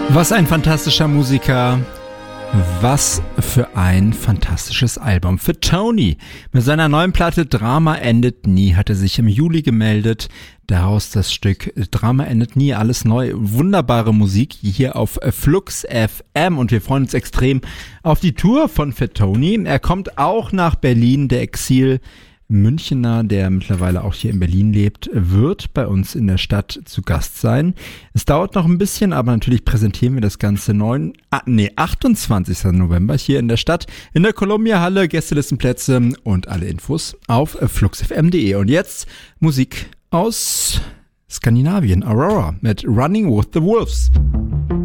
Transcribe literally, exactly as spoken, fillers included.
Was ein fantastischer Musiker. Was für ein fantastisches Album. Für Tony. Mit seiner neuen Platte Drama endet nie hat er sich im Juli gemeldet. Daraus das Stück Drama endet nie, alles neu. Wunderbare Musik hier auf Flux F M und wir freuen uns extrem auf die Tour von Fat Tony. Er kommt auch nach Berlin, der Exil Münchener, der mittlerweile auch hier in Berlin lebt, wird bei uns in der Stadt zu Gast sein. Es dauert noch ein bisschen, aber natürlich präsentieren wir das Ganze neun, ah, nee, achtundzwanzigsten November hier in der Stadt, in der Columbia Halle, Gästelistenplätze und alle Infos auf fluxfm punkt de. Und jetzt Musik aus Skandinavien, Aurora mit Running with the Wolves.